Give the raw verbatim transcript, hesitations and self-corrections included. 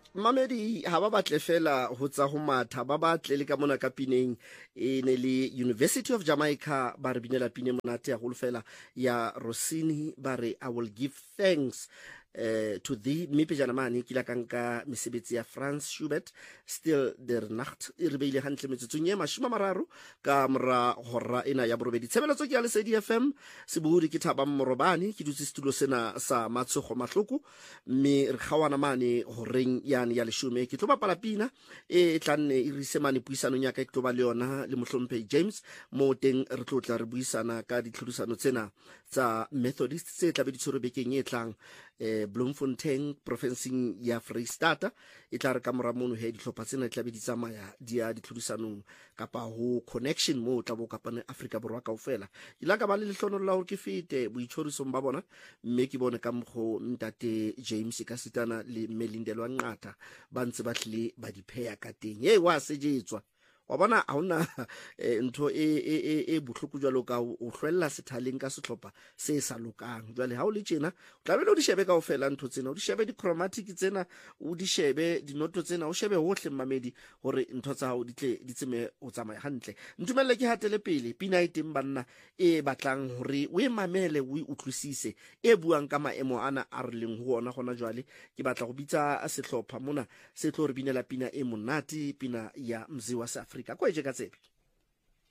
Mamedi ha ba batle fela ho tsa ho matha ba batle le ka mona ka pineng e ne le University of Jamaica ba re binela pine monate ya go fela ya Rossini ba re I will give thanks uh, to thee mme pejana mane ke la ka nka mesebetsi ya Franz Schubert Still der Nacht e re beile hantle metsotsong e mashome a mararo ka mora hora ena ya borobedi tshebeletso ke ya Lesedi F M Sebudi ke Thaba Morobane ke dutse studio sena sa Matshogo Mahloko mme re khawana mane horeng yani ya leshume ke tlo bapala pina e tlanne e re se mane puisano nya ka ke tlo ba le yona le Mohlomphehi James mo teng re tlo tla re buisana ka ditlhodisano tsena tsa Methodist tse tla be di tshwere bekeng e tlang eh Bloemfontein provinceng ya Freistata e tla re ka mora mono he dihlopha tsena tla be di tsamaya di ya ditlhodisanong kapa ho connection mo tla bo kapane Africa Borwa kaofela ila ka ba le lehlono la hore ke fete boitshoriso ba bona mme ke bone ka mgo ntate James ka sitana le Melindelo Nqatha ba ntse ba hle ba dipheya ka teng hey wa sejetswa wa bona ha ona ntho e e e bohloko jwalo ka o hlwella sethaleng ka setlhopha se sa lokang jwale ha o le tjena o tla be le di shebe kaofela ntho tsena o di shebe di chromatic tsena o di shebe di noto tsena o shebe hohle Mamedi hore ntho tsa hao di tle di tseme o tsamaya hantle ntumelle ke hatele pele pina e teng banna e batlang hore o e mamele o utlwisise e buang ka maemo ana a re leng ho ona gona jwale ke batla go bitsa sehlopha mona se tlo re binela pina e monate pina ya mzi wa Afrika ko e je ka tsebe